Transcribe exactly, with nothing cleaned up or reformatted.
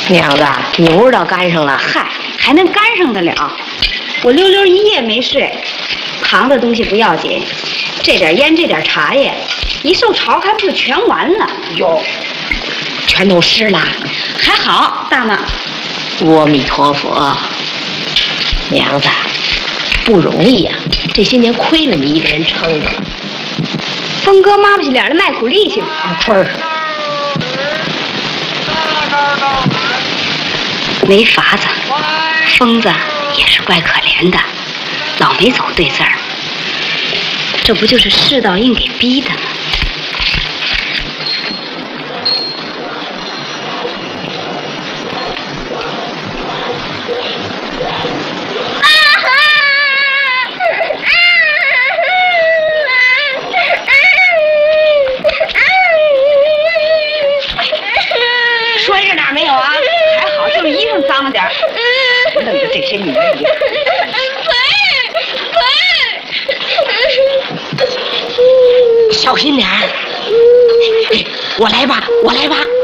娘子，牛倒干上了， 嗨，还能干上得了？我溜溜一夜没睡，糖的东西不要紧，这点烟这点茶叶，一受潮还不就全完了？ 哟，全都湿了。 还好，大妈。 阿弥陀佛，娘子，不容易呀、啊，这些年亏了你一个人撑着。 峰哥抹不起脸来卖苦力气嘛。 啊，春儿。 没法子，疯子也是怪可怜的，老没走对字儿。这不就是世道硬给逼的吗？ 摔着哪没有啊？ 还好，就是衣裳脏了点儿。 弄得这些女人也。小心点儿！我来吧，我来吧。